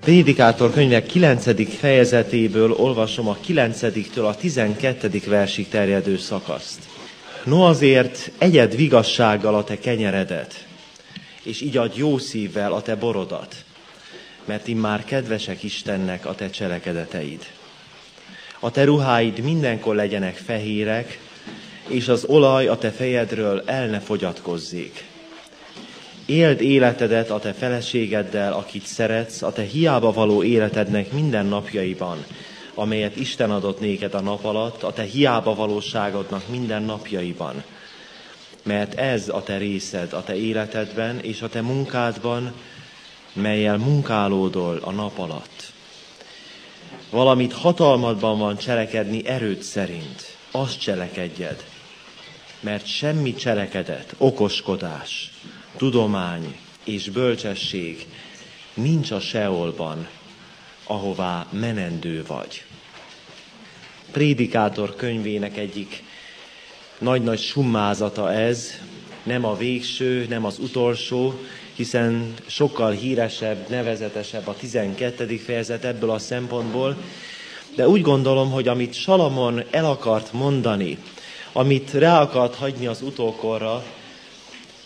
Prédikátor könyvek 9. fejezetéből olvasom a 9-től a 12. versig terjedő szakaszt. No azért egyed vigassággal a te kenyeredet, és igyadj jó szívvel a te borodat, mert immár kedvesek Istennek a te cselekedeteid. A te ruháid mindenkor legyenek fehérek, és az olaj a te fejedről el ne fogyatkozzék. Éld életedet a te feleségeddel, akit szeretsz, a te hiába való életednek minden napjaiban, amelyet Isten adott néked a nap alatt, a te hiába valóságodnak minden napjaiban. Mert ez a te részed a te életedben és a te munkádban, mellyel munkálódol a nap alatt. Valamit hatalmadban van cselekedni erőd szerint, azt cselekedjed, mert semmi cselekedet, okoskodás, tudomány és bölcsesség nincs a Seolban, ahová menendő vagy. Prédikátor könyvének egyik nagy-nagy summázata ez, nem a végső, nem az utolsó, hiszen sokkal híresebb, nevezetesebb a 12. fejezet ebből a szempontból, de úgy gondolom, hogy amit Salamon el akart mondani, amit rá akart hagyni az utókorra,